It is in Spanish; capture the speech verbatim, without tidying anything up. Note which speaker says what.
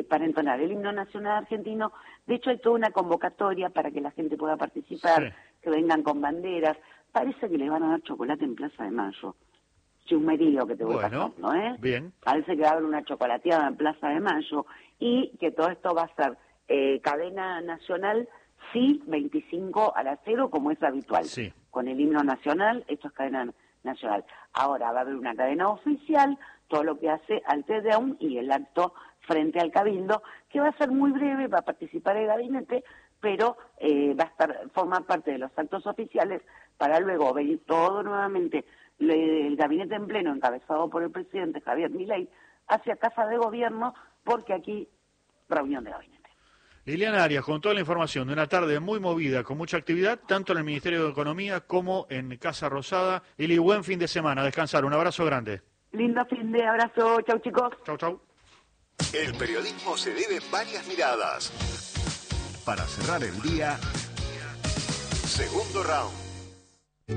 Speaker 1: para entonar el himno nacional argentino. De hecho, hay toda una convocatoria para que la gente pueda participar, sí. que vengan con banderas. Parece que le van a dar chocolate en Plaza de Mayo. Chusmerío que te voy
Speaker 2: bueno,
Speaker 1: pasando, ¿eh?
Speaker 2: Bien.
Speaker 1: Parece que va a haber una chocolateada en Plaza de Mayo y que todo esto va a ser eh, cadena nacional, sí, veinticinco a las cero, como es habitual.
Speaker 2: Sí.
Speaker 1: Con el himno nacional, esto es cadena nacional. Ahora va a haber una cadena oficial, todo lo que hace al Tedeum y el acto frente al Cabildo, que va a ser muy breve, va a participar el gabinete, pero eh, va a estar formar parte de los actos oficiales para luego venir todo nuevamente el gabinete en pleno, encabezado por el presidente Javier Milei, hacia Casa de Gobierno, porque aquí reunión de gabinete.
Speaker 2: Liliana Arias, con toda la información de una tarde muy movida, con mucha actividad, tanto en el Ministerio de Economía como en Casa Rosada. Lili, buen fin de semana, descansar, un abrazo grande.
Speaker 1: Lindo fin de abrazo, chau chicos.
Speaker 2: Chau, chau.
Speaker 3: El periodismo se debe varias miradas. Para cerrar el día, segundo round.